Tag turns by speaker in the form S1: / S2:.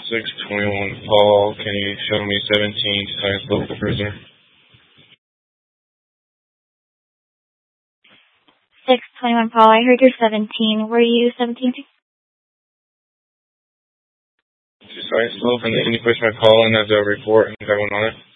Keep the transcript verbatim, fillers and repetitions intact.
S1: six twenty-one Paul, can you show me seventeen Times local prisoner?
S2: six twenty-one Paul, I heard you're seventeen. Were you seventeen?
S1: Sorry, slow from the any push my call and have the report and everyone on it.